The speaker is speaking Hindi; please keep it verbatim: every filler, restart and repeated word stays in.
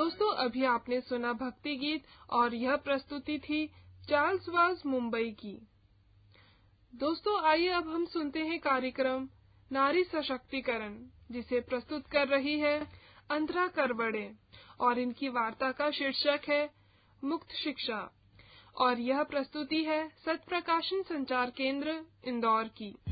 दोस्तों अभी आपने सुना भक्ति गीत और यह प्रस्तुति थी चार्ल्स वाज मुंबई की। दोस्तों आइए अब हम सुनते हैं कार्यक्रम नारी सशक्तिकरण, जिसे प्रस्तुत कर रही है अंतरा करवड़े और इनकी वार्ता का शीर्षक है मुक्त शिक्षा और यह प्रस्तुति है सत्प्रकाशन संचार केंद्र इंदौर की।